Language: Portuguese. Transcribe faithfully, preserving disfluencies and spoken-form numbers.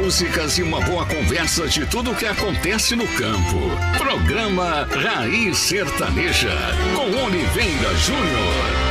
músicas e uma boa conversa de tudo o que acontece no campo. Programa Raiz Sertaneja, com Oliveira Júnior.